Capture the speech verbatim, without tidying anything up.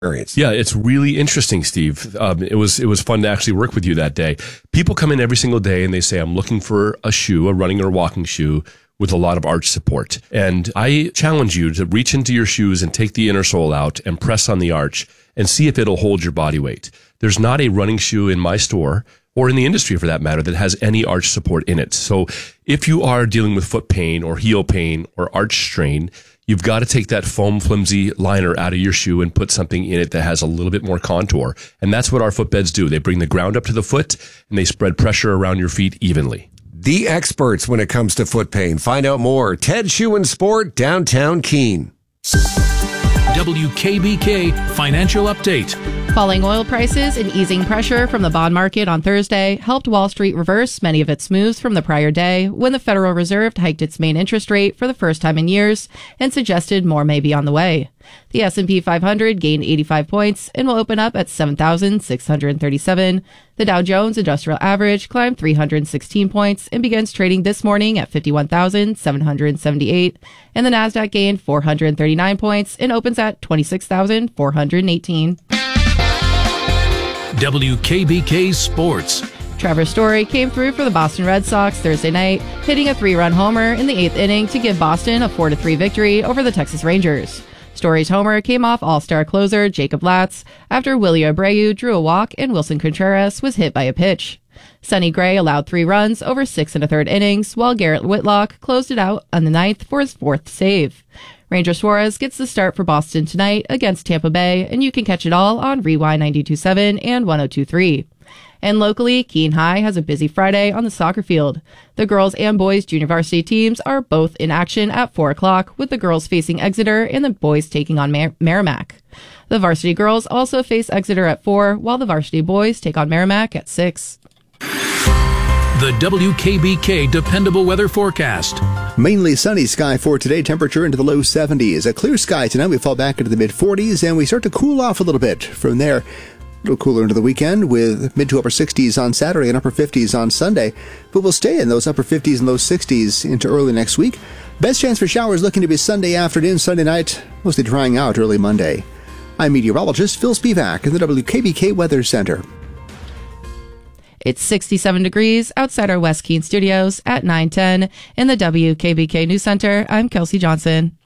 experience. Yeah, it's really interesting, Steve. Um, it was it was fun to actually work with you that day. People come in every single day and they say, I'm looking for a shoe, a running or walking shoe with a lot of arch support. And I challenge you to reach into your shoes and take the inner sole out and press on the arch and see if it'll hold your body weight. There's not a running shoe in my store or in the industry for that matter that has any arch support in it. So if you are dealing with foot pain or heel pain or arch strain, you've got to take that foam flimsy liner out of your shoe and put something in it that has a little bit more contour. And that's what our footbeds do. They bring the ground up to the foot and they spread pressure around your feet evenly. The experts when it comes to foot pain. Find out more. Ted Shoe and Sport, downtown Keene. W K B K Financial Update. Falling oil prices and easing pressure from the bond market on Thursday helped Wall Street reverse many of its moves from the prior day when the Federal Reserve hiked its main interest rate for the first time in years and suggested more may be on the way. The S and P five hundred gained eighty-five points and will open up at seven thousand six hundred thirty-seven. The Dow Jones Industrial Average climbed three hundred sixteen points and begins trading this morning at fifty-one thousand seven hundred seventy-eight. And the Nasdaq gained four hundred thirty-nine points and opens at twenty-six thousand four hundred eighteen. W K B K Sports. Trevor Story came through for the Boston Red Sox Thursday night, hitting a three-run homer in the eighth inning to give Boston a four to three victory over the Texas Rangers. Story's homer came off all-star closer Jacob Latz after Willie Abreu drew a walk and Wilson Contreras was hit by a pitch. Sonny Gray allowed three runs over six and a third innings, while Garrett Whitlock closed it out on the ninth for his fourth save. Ranger Suarez gets the start for Boston tonight against Tampa Bay, and you can catch it all on Rewind ninety-two point seven and one oh two point three. And locally, Keene High has a busy Friday on the soccer field. The girls and boys junior varsity teams are both in action at four o'clock, with the girls facing Exeter and the boys taking on Mer- Merrimack. The varsity girls also face Exeter at four, while the varsity boys take on Merrimack at six. The W K B K Dependable Weather Forecast. Mainly sunny sky for today, temperature into the low seventies. A clear sky tonight, we fall back into the mid forties, and we start to cool off a little bit. From there, a little cooler into the weekend with mid to upper sixties on Saturday and upper fifties on Sunday. But we'll stay in those upper fifties and low sixties into early next week. Best chance for showers looking to be Sunday afternoon, Sunday night, mostly drying out early Monday. I'm meteorologist Phil Spivak in the W K B K Weather Center. It's sixty-seven degrees outside our West Keene studios at nine ten. In the W K B K News Center, I'm Kelsey Johnson.